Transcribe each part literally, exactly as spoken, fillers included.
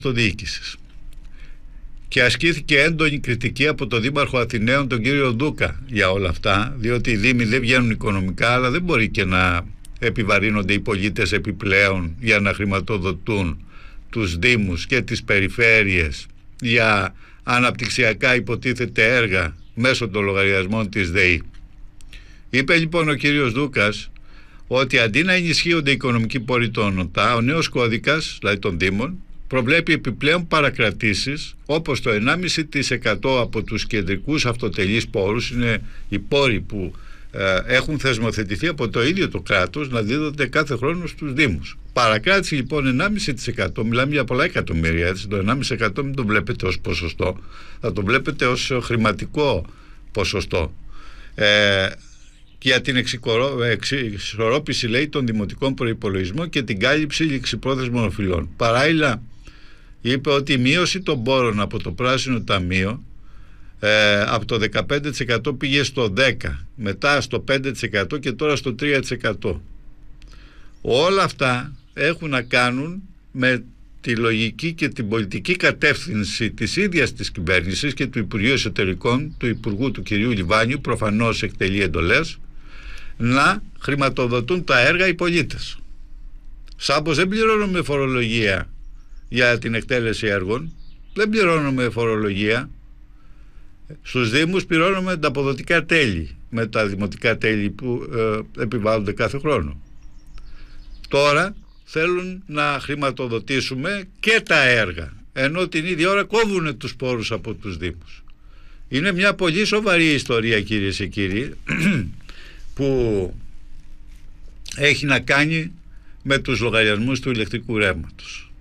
αυτοδιοίκησης. Και ασκήθηκε έντονη κριτική από τον Δήμαρχο Αθηναίων, τον κύριο Δούκα, για όλα αυτά, διότι οι Δήμοι δεν βγαίνουν οικονομικά, αλλά δεν μπορεί και να επιβαρύνονται οι πολίτες επιπλέον για να χρηματοδοτούν τους Δήμους και τις περιφέρειες για αναπτυξιακά υποτίθεται έργα μέσω των λογαριασμών της ΔΕΗ. Είπε λοιπόν ο κύριος Δούκας ότι αντί να ενισχύονται οι οικονομικοί πόροι των ΟΤΑ, ο νέος κώδικας, δηλαδή των Δήμων, προβλέπει επιπλέον παρακρατήσεις, όπως το ενάμιση τοις εκατό από τους κεντρικούς αυτοτελείς πόρους, είναι οι πόροι που ε, έχουν θεσμοθετηθεί από το ίδιο το κράτος, να δίδονται κάθε χρόνο στους Δήμους. Παρακράτηση λοιπόν ενάμιση τοις εκατό, μιλάμε για πολλά εκατομμύρια, έτσι, το ενάμιση τοις εκατό μην το βλέπετε ως ποσοστό, θα το βλέπετε ως χρηματικό ποσοστό. Ε, για την εξισορρόπηση, λέει, των δημοτικών προϋπολογισμών και την κάλυψη ληξιπρόθεσμων οφειλών. Παράλληλα, είπε ότι η μείωση των πόρων από το Πράσινο Ταμείο ε, από το δεκαπέντε τοις εκατό πήγε στο δέκα τοις εκατό, μετά στο πέντε τοις εκατό και τώρα στο τρία τοις εκατό. Όλα αυτά έχουν να κάνουν με τη λογική και την πολιτική κατεύθυνση της ίδιας της κυβέρνησης και του Υπουργείου Εσωτερικών, του Υπουργού του κυρίου Λιβάνιου, προφανώς εκτελεί εντολές, να χρηματοδοτούν τα έργα οι πολίτες. Σαν πως δεν πληρώνουμε φορολογία για την εκτέλεση έργων, δεν πληρώνουμε φορολογία. Στους Δήμους πληρώνουμε τα αποδοτικά τέλη με τα δημοτικά τέλη που ε, επιβάλλονται κάθε χρόνο. Τώρα θέλουν να χρηματοδοτήσουμε και τα έργα, ενώ την ίδια ώρα κόβουν τους πόρους από τους Δήμους. Είναι μια πολύ σοβαρή ιστορία, κυρίες και κύριοι, που έχει να κάνει με τους λογαριασμούς του ηλεκτρικού ρεύματος.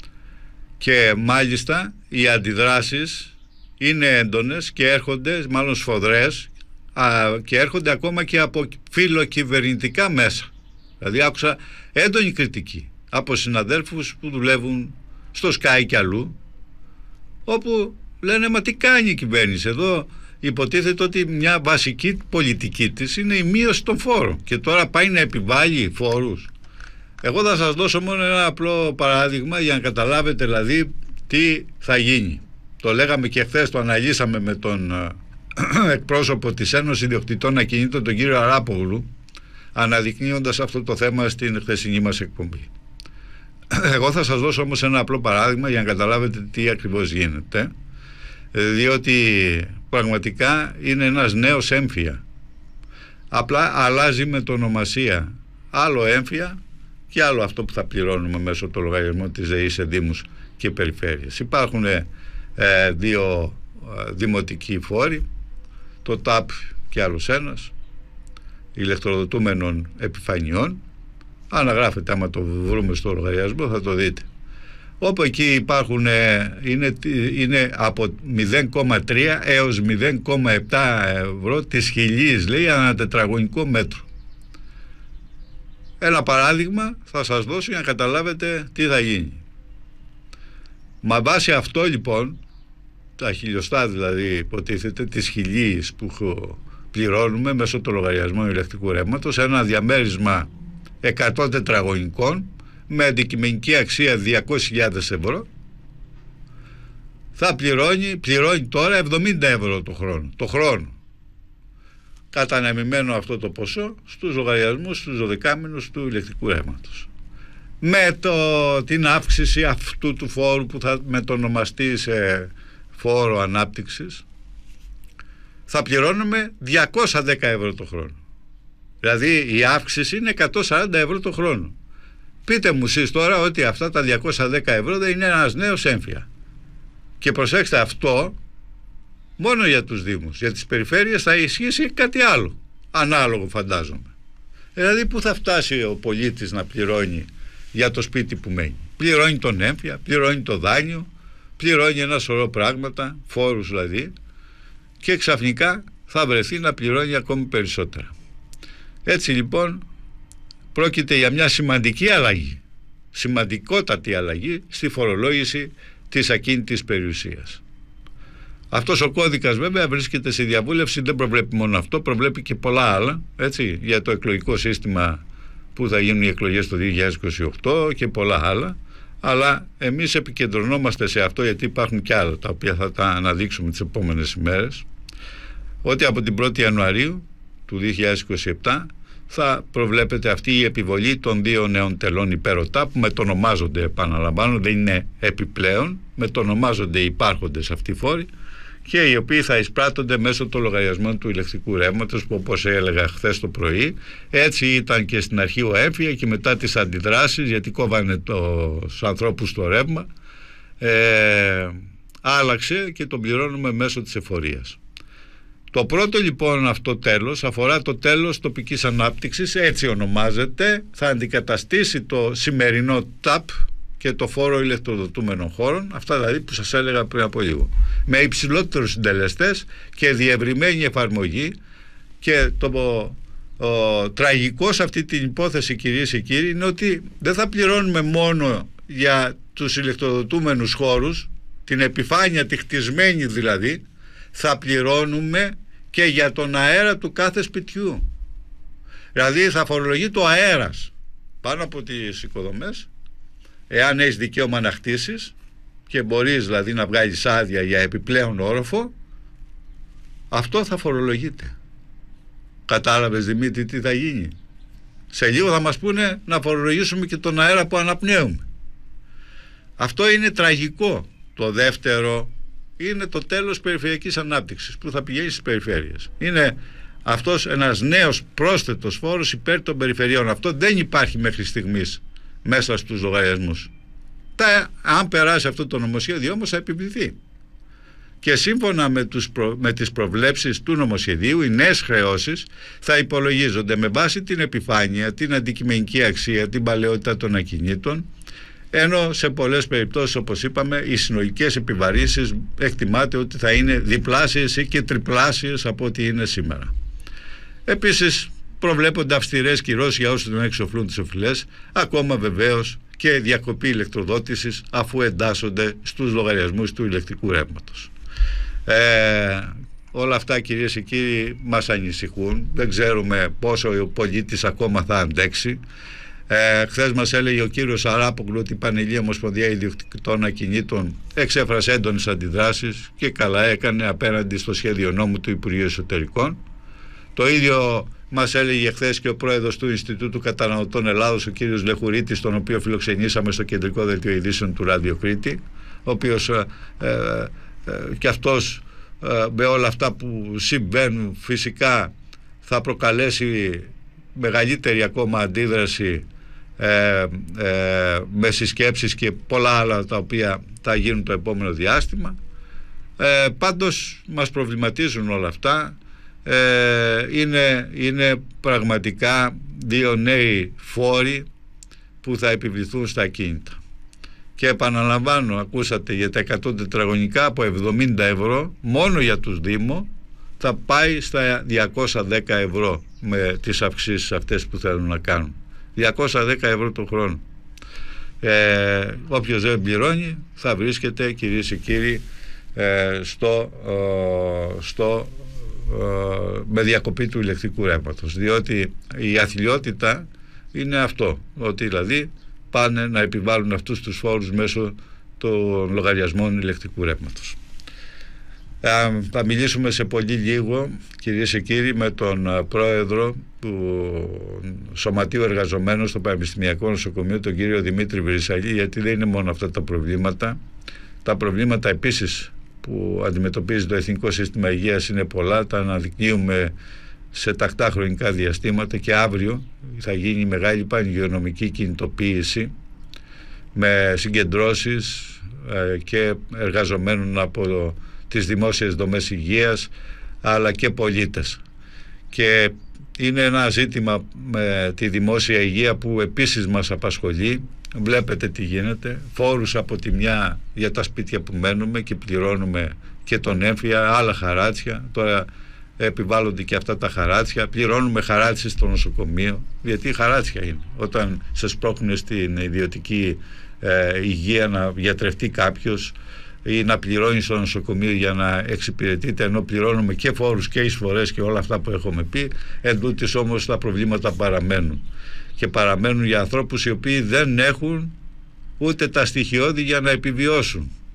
Και μάλιστα οι αντιδράσεις είναι έντονες και έρχονται, μάλλον σφοδρές, α, και έρχονται ακόμα και από φιλοκυβερνητικά μέσα. Δηλαδή άκουσα έντονη κριτική από συναδέλφους που δουλεύουν στο Sky και αλλού, όπου λένε μα τι κάνει η κυβέρνηση εδώ? Υποτίθεται ότι μια βασική πολιτική της είναι η μείωση των φόρων και τώρα πάει να επιβάλλει φόρους. Εγώ θα σας δώσω μόνο ένα απλό παράδειγμα για να καταλάβετε δηλαδή τι θα γίνει. Το λέγαμε και χθες, το αναλύσαμε με τον εκπρόσωπο της Ένωσης Ιδιοκτητών Ακινήτων, τον κύριο Αράπογλου, αναδεικνύοντας αυτό το θέμα στην χθεσινή μας εκπομπή. Εγώ θα σας δώσω όμως ένα απλό παράδειγμα για να καταλάβετε τι ακριβώς γίνεται, διότι πραγματικά είναι ένας νέος έμφυα. Απλά αλλάζει μετονομασία. Άλλο έμφυα και άλλο αυτό που θα πληρώνουμε μέσω του λογαριασμού της ΔΕΗ σε Δήμους και περιφέρειες. Υπάρχουν ε, δύο ε, δημοτικοί φόροι, το ΤΑΠ και άλλος ένας, ηλεκτροδοτούμενων επιφανειών. Αναγράφεται, άμα το βρούμε στο λογαριασμό θα το δείτε. Όπου εκεί υπάρχουν είναι, είναι από μηδέν κόμμα τρία έως μηδέν κόμμα επτά ευρώ της χιλής, λέει, ανά τετραγωνικό μέτρο. Ένα παράδειγμα θα σας δώσω για να καταλάβετε τι θα γίνει. Μα βάσει αυτό λοιπόν, τα χιλιοστά δηλαδή υποτίθεται της χιλής που πληρώνουμε μέσω του λογαριασμού ηλεκτρικού ρεύματος, ένα διαμέρισμα εκατό τετραγωνικών με αντικειμενική αξία διακόσιες χιλιάδες ευρώ, θα πληρώνει, πληρώνει τώρα εβδομήντα ευρώ το χρόνο, το χρόνο. Κατανεμημένο αυτό το ποσό στους λογαριασμούς, στους δωδεκάμηνους του ηλεκτρικού ρεύματος. Με το, την αύξηση αυτού του φόρου που θα μετονομαστεί σε φόρο ανάπτυξης, θα πληρώνουμε διακόσια δέκα ευρώ το χρόνο. Δηλαδή η αύξηση είναι εκατόν σαράντα ευρώ το χρόνο. Πείτε μου εσείς τώρα ότι αυτά τα διακόσια δέκα ευρώ δεν είναι ένας νέος έμφυα. Και προσέξτε, αυτό μόνο για τους Δήμους. Για τις περιφέρειες θα ισχύσει κάτι άλλο, ανάλογο φαντάζομαι. Δηλαδή που θα φτάσει ο πολίτης να πληρώνει για το σπίτι που μένει? Πληρώνει τον έμφυα, πληρώνει το δάνειο, πληρώνει ένα σωρό πράγματα, φόρους δηλαδή, και ξαφνικά θα βρεθεί να πληρώνει ακόμη περισσότερα. Έτσι λοιπόν πρόκειται για μια σημαντική αλλαγή, σημαντικότατη αλλαγή στη φορολόγηση της ακίνητης περιουσίας. Αυτός ο κώδικας βέβαια βρίσκεται σε διαβούλευση, δεν προβλέπει μόνο αυτό, προβλέπει και πολλά άλλα, έτσι, για το εκλογικό σύστημα που θα γίνουν οι εκλογές το δύο χιλιάδες είκοσι οκτώ και πολλά άλλα, Αλλά εμείς επικεντρωνόμαστε σε αυτό, γιατί υπάρχουν και άλλα τα οποία θα τα αναδείξουμε τις επόμενες ημέρες, ότι από την πρώτη Ιανουαρίου του δύο χιλιάδες είκοσι επτά θα προβλέπεται αυτή η επιβολή των δύο νέων τελών υπέρωτα, που μετονομάζονται, επαναλαμβάνω, δεν είναι επιπλέον, μετονομάζονται οι υπάρχοντες αυτοί φόροι, και οι οποίοι θα εισπράττονται μέσω των λογαριασμών του ηλεκτρικού ρεύματος, που όπως έλεγα χθες το πρωί, έτσι ήταν και στην αρχή ο έμφυα, και μετά τις αντιδράσεις, γιατί κόβανε τους ανθρώπους το ρεύμα, ε, άλλαξε και τον πληρώνουμε μέσω της εφορίας. Το πρώτο λοιπόν αυτό τέλος αφορά το τέλος τοπικής ανάπτυξης, έτσι ονομάζεται, θα αντικαταστήσει το σημερινό ΤΑΠ και το φόρο ηλεκτροδοτούμενων χώρων, αυτά δηλαδή που σας έλεγα πριν από λίγο, με υψηλότερους συντελεστές και διευρυμένη εφαρμογή. Και το ο, τραγικό σε αυτή την υπόθεση, κυρίες και κύριοι, είναι ότι δεν θα πληρώνουμε μόνο για τους ηλεκτροδοτούμενους χώρους, την επιφάνεια τη χτισμένη δηλαδή, θα πληρώνουμε και για τον αέρα του κάθε σπιτιού. Δηλαδή θα φορολογεί το αέρας πάνω από τις οικοδομές, εάν έχεις δικαίωμα να χτίσεις και μπορείς δηλαδή να βγάλεις άδεια για επιπλέον όροφο, αυτό θα φορολογείται. Κατάλαβες, Δημήτρη, τι θα γίνει? Σε λίγο θα μας πούνε να φορολογήσουμε και τον αέρα που αναπνέουμε. Αυτό είναι τραγικό. Το δεύτερο είναι το τέλος περιφερειακής ανάπτυξης, που θα πηγαίνει στις περιφέρειες. Είναι αυτός ένας νέος πρόσθετος φόρος υπέρ των περιφερειών. Αυτό δεν υπάρχει μέχρι στιγμής μέσα στους λογαριασμούς. Τα, αν περάσει αυτό το νομοσχέδιο όμως θα επιβληθεί. Και σύμφωνα με, τους προ, με τις προβλέψεις του νομοσχεδίου, οι νέες χρεώσεις θα υπολογίζονται με βάση την επιφάνεια, την αντικειμενική αξία, την παλαιότητα των ακινήτων, ενώ σε πολλές περιπτώσεις, όπως είπαμε, οι συνολικές επιβαρύνσεις εκτιμάται ότι θα είναι διπλάσιες ή και τριπλάσιες από ό,τι είναι σήμερα. Επίσης προβλέπονται αυστηρές κυρώσεις για όσους δεν εξοφλούν τις οφειλές, ακόμα βεβαίως και διακοπή ηλεκτροδότησης αφού εντάσσονται στους λογαριασμούς του ηλεκτρικού ρεύματος. Ε, όλα αυτά, κυρίες και κύριοι, μας ανησυχούν. Δεν ξέρουμε πόσο ο πολίτης ακόμα θα αντέξει. Ε, χθες μας έλεγε ο κύριος Αράπογλου ότι η Πανελλήνια Ομοσπονδία Ιδιοκτητών Ακινήτων εξέφρασε έντονες αντιδράσεις, και καλά έκανε, απέναντι στο σχέδιο νόμου του Υπουργείου Εσωτερικών. Το ίδιο μας έλεγε χθες και ο πρόεδρος του Ινστιτούτου Καταναλωτών Ελλάδος, ο κύριος Λεχουρίτης, τον οποίο φιλοξενήσαμε στο κεντρικό δελτίο ειδήσεων του Ράδιο Κρήτη, ο οποίος ε, ε, ε, και αυτός ε, με όλα αυτά που συμβαίνουν φυσικά θα προκαλέσει μεγαλύτερη ακόμα αντίδραση, ε, ε, με συσκέψεις και πολλά άλλα τα οποία θα γίνουν το επόμενο διάστημα. Ε, πάντως μας προβληματίζουν όλα αυτά. Ε, είναι, είναι πραγματικά δύο νέοι φόροι που θα επιβληθούν στα ακίνητα. Και επαναλαμβάνω, ακούσατε για τα εκατό τετραγωνικά από εβδομήντα ευρώ μόνο για τους Δήμο θα πάει στα διακόσια δέκα ευρώ με τις αυξήσεις αυτές που θέλουν να κάνουν. διακόσια δέκα ευρώ το χρόνο. Ε, όποιος δεν πληρώνει θα βρίσκεται, κυρίες και κύριοι, ε, στο, ε, στο, ε, με διακοπή του ηλεκτρικού ρεύματος, διότι η αθλιότητα είναι αυτό, ότι δηλαδή πάνε να επιβάλλουν αυτούς τους φόρους μέσω των λογαριασμών ηλεκτρικού ρεύματος. Θα μιλήσουμε σε πολύ λίγο, κυρίες και κύριοι, με τον πρόεδρο του Σωματείου Εργαζομένων στο Πανεπιστημιακό Νοσοκομείο, τον κύριο Δημήτρη Βρυσαλή, γιατί δεν είναι μόνο αυτά τα προβλήματα. Τα προβλήματα επίσης που αντιμετωπίζει το Εθνικό Σύστημα Υγείας είναι πολλά, τα αναδεικνύουμε σε τακτά χρονικά διαστήματα, και αύριο θα γίνει μεγάλη πανηγειονομική κινητοποίηση με συγκεντρώσεις ε, και εργαζομένων από τις δημόσιες δομές υγείας αλλά και πολίτες. Και είναι ένα ζήτημα με τη δημόσια υγεία που επίσης μας απασχολεί. Βλέπετε τι γίνεται, φόρους από τη μια για τα σπίτια που μένουμε και πληρώνουμε και τον έμφυα, άλλα χαράτσια, τώρα επιβάλλονται και αυτά τα χαράτσια, πληρώνουμε χαράτσι στο νοσοκομείο, γιατί χαράτσια είναι όταν σε σπρώχνουν στην ιδιωτική ε, υγεία να γιατρευτεί κάποιος ή να πληρώνει στο νοσοκομείο για να εξυπηρετείται, ενώ πληρώνουμε και φόρους και εισφορές και όλα αυτά που έχουμε πει. Εν τούτης όμως τα προβλήματα παραμένουν, και παραμένουν για ανθρώπους οι οποίοι δεν έχουν ούτε τα στοιχειώδη για να επιβιώσουν.